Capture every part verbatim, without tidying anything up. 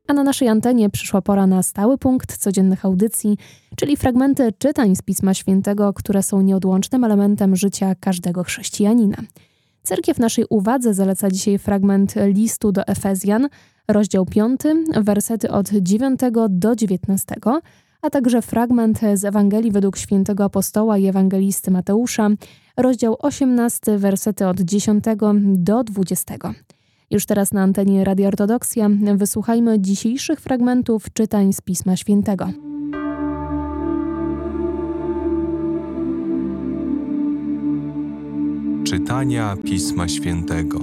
A na naszej antenie przyszła pora na stały punkt codziennych audycji, czyli fragmenty czytań z Pisma Świętego, które są nieodłącznym elementem życia każdego chrześcijanina. Cerkiew naszej uwadze zaleca dzisiaj fragment listu do Efezjan, rozdział piąty, wersety od dziewiątego do dziewiętnastego, a także fragment z Ewangelii według świętego apostoła i ewangelisty Mateusza, rozdział osiemnasty, wersety od dziesiątego do dwudziestego. Już teraz na antenie Radia Ortodoksja wysłuchajmy dzisiejszych fragmentów czytań z Pisma Świętego. Czytania Pisma Świętego.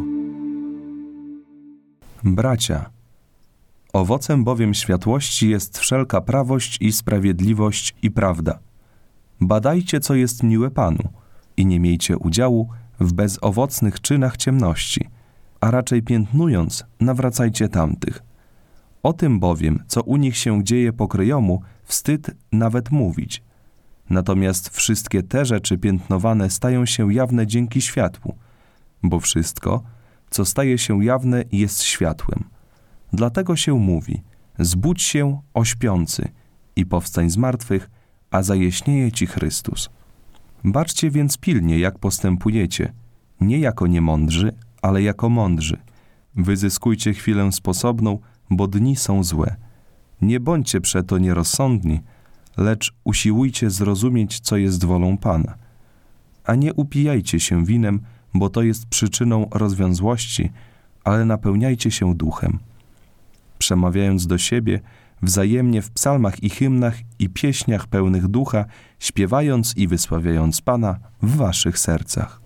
Bracia, owocem bowiem światłości jest wszelka prawość i sprawiedliwość i prawda. Badajcie, co jest miłe Panu i nie miejcie udziału w bezowocnych czynach ciemności, a raczej piętnując, nawracajcie tamtych. O tym bowiem, co u nich się dzieje pokryjomu, wstyd nawet mówić. Natomiast wszystkie te rzeczy piętnowane stają się jawne dzięki światłu, bo wszystko, co staje się jawne, jest światłem. Dlatego się mówi, zbudź się, o śpiący, i powstań z martwych, a zajaśnieje ci Chrystus. Baczcie więc pilnie, jak postępujecie, nie jako niemądrzy, ale jako mądrzy. Wyzyskujcie chwilę sposobną, bo dni są złe. Nie bądźcie przeto nierozsądni, lecz usiłujcie zrozumieć, co jest wolą Pana. A nie upijajcie się winem, bo to jest przyczyną rozwiązłości, ale napełniajcie się duchem. Przemawiając do siebie, wzajemnie w psalmach i hymnach i pieśniach pełnych ducha, śpiewając i wysławiając Pana w waszych sercach.